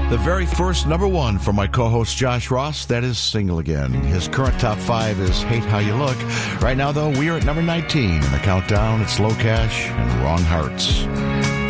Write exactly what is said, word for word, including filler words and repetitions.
The very first number one for my co-host Josh Ross, that is Single Again. His current top five is Hate How You Look. Right now, though, we are at number nineteen. In the countdown, it's Low Cash and Wrong Hearts.